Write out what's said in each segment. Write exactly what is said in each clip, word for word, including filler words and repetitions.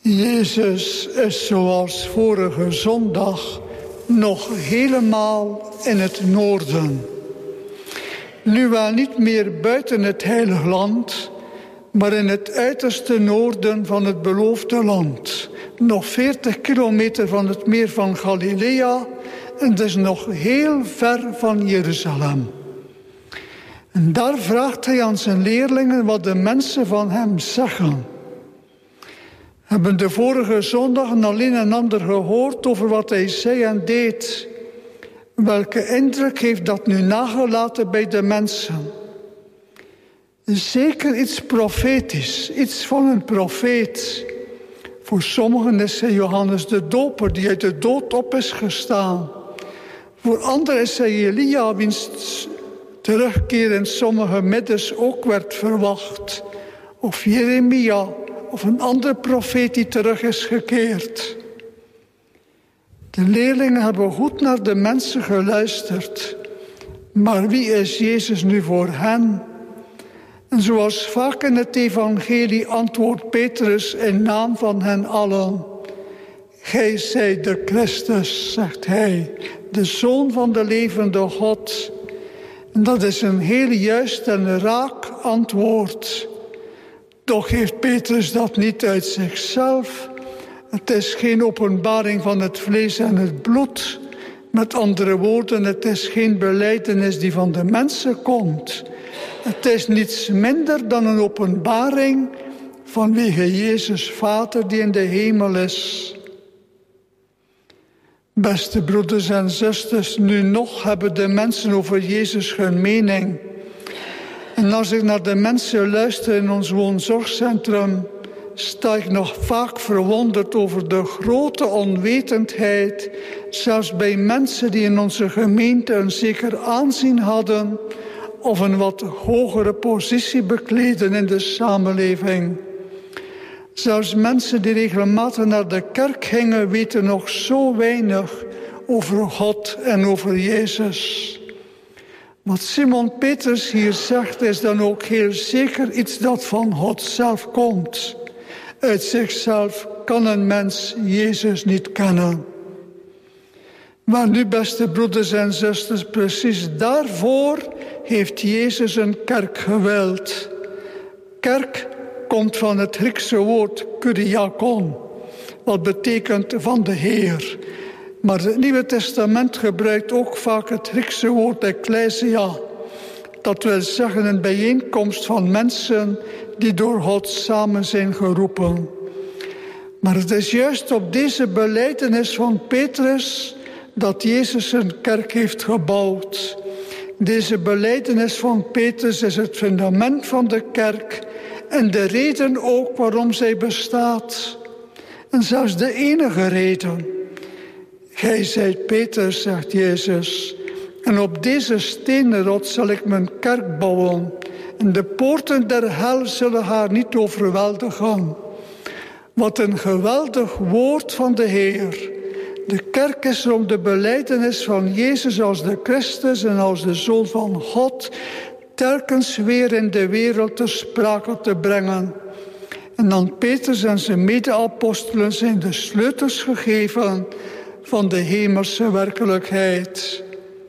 Jezus is zoals vorige zondag nog helemaal in het noorden. Nu wel niet meer buiten het heilige land, maar in het uiterste noorden van het beloofde land. Nog veertig kilometer van het meer van Galilea en dus nog heel ver van Jeruzalem. En daar vraagt hij aan zijn leerlingen wat de mensen van hem zeggen. We hebben de vorige zondag alleen en ander gehoord over wat hij zei en deed. Welke indruk heeft dat nu nagelaten bij de mensen? Zeker iets profetisch, iets van een profeet. Voor sommigen is hij Johannes de Doper, die uit de dood op is gestaan. Voor anderen is hij Elia, wiens terugkeer in sommige middens ook werd verwacht. Of Jeremia, of een andere profeet die terug is gekeerd. De leerlingen hebben goed naar de mensen geluisterd. Maar wie is Jezus nu voor hen? En zoals vaak in het evangelie antwoordt Petrus in naam van hen allen. Gij zijt de Christus, zegt hij, de Zoon van de levende God. En dat is een heel juist en raak antwoord. Toch heeft Petrus dat niet uit zichzelf. Het is geen openbaring van het vlees en het bloed. Met andere woorden, het is geen belijdenis die van de mensen komt. Het is niets minder dan een openbaring vanwege Jezus Vader die in de hemel is. Beste broeders en zusters, nu nog hebben de mensen over Jezus hun mening. En als ik naar de mensen luister in ons woonzorgcentrum, sta ik nog vaak verwonderd over de grote onwetendheid, zelfs bij mensen die in onze gemeente een zeker aanzien hadden of een wat hogere positie bekleden in de samenleving. Zelfs mensen die regelmatig naar de kerk gingen, weten nog zo weinig over God en over Jezus. Wat Simon Petrus hier zegt is dan ook heel zeker iets dat van God zelf komt. Uit zichzelf kan een mens Jezus niet kennen. Maar nu, beste broeders en zusters, precies daarvoor heeft Jezus een kerk gewild. Kerk komt van het Griekse woord kuriakon, wat betekent van de Heer. Maar het Nieuwe Testament gebruikt ook vaak het Griekse woord ekklesia. Dat wil zeggen een bijeenkomst van mensen die door God samen zijn geroepen. Maar het is juist op deze belijdenis van Petrus dat Jezus een kerk heeft gebouwd. Deze belijdenis van Petrus is het fundament van de kerk en de reden ook waarom zij bestaat. En zelfs de enige reden. Gij zijt Petrus, zegt Jezus, en op deze stenen rots zal ik mijn kerk bouwen. En de poorten der hel zullen haar niet overweldigen. Wat een geweldig woord van de Heer. De kerk is er om de belijdenis van Jezus als de Christus en als de Zoon van God telkens weer in de wereld ter sprake te brengen. En aan Petrus en zijn mede-apostelen zijn de sleutels gegeven van de hemelse werkelijkheid.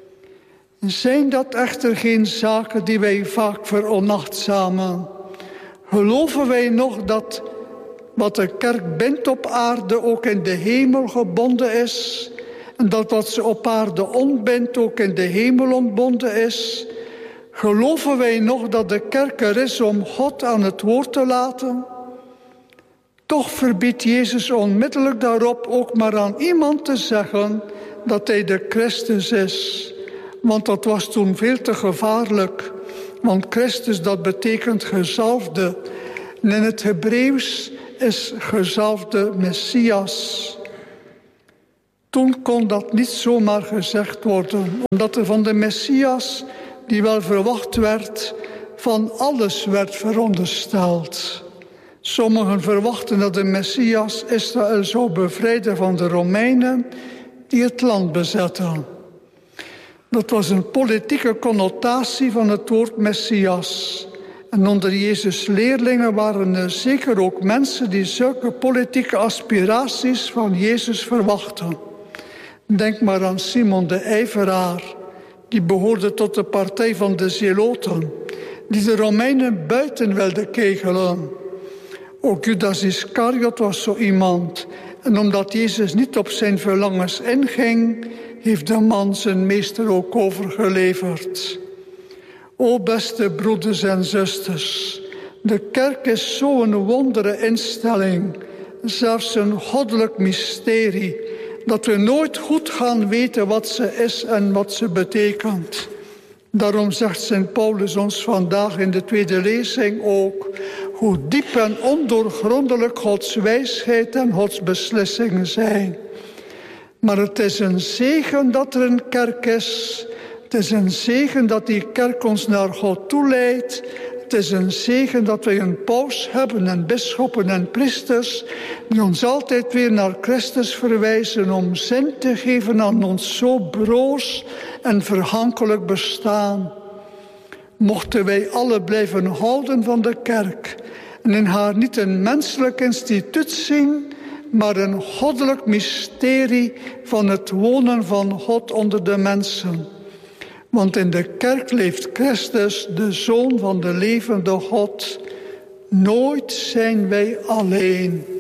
Zijn dat echter geen zaken die wij vaak veronachtzamen? Geloven wij nog dat wat de kerk bindt op aarde ook in de hemel gebonden is? En dat wat ze op aarde ontbindt ook in de hemel ontbonden is? Geloven wij nog dat de kerk er is om God aan het woord te laten? Toch verbiedt Jezus onmiddellijk daarop ook maar aan iemand te zeggen dat hij de Christus is. Want dat was toen veel te gevaarlijk. Want Christus, dat betekent gezalfde. En in het Hebreeuws is gezalfde Messias. Toen kon dat niet zomaar gezegd worden. Omdat er van de Messias, die wel verwacht werd, van alles werd verondersteld. Sommigen verwachten dat de Messias Israël zou bevrijden van de Romeinen die het land bezetten. Dat was een politieke connotatie van het woord Messias. En onder Jezus' leerlingen waren er zeker ook mensen die zulke politieke aspiraties van Jezus verwachten. Denk maar aan Simon de ijveraar, die behoorde tot de partij van de Zeloten, die de Romeinen buiten wilde kegelen. Ook Judas Iscariot was zo iemand. En omdat Jezus niet op zijn verlangens inging, heeft de man zijn meester ook overgeleverd. O beste broeders en zusters, de kerk is zo'n wondere instelling, zelfs een goddelijk mysterie, dat we nooit goed gaan weten wat ze is en wat ze betekent. Daarom zegt Sint Paulus ons vandaag in de tweede lezing ook hoe diep en ondoorgrondelijk Gods wijsheid en Gods beslissingen zijn. Maar het is een zegen dat er een kerk is. Het is een zegen dat die kerk ons naar God toeleidt. Het is een zegen dat wij een paus hebben en bisschoppen en priesters die ons altijd weer naar Christus verwijzen om zin te geven aan ons zo broos en vergankelijk bestaan. Mochten wij alle blijven houden van de kerk en in haar niet een menselijk instituut zien, maar een goddelijk mysterie van het wonen van God onder de mensen. Want in de kerk leeft Christus, de Zoon van de levende God. Nooit zijn wij alleen.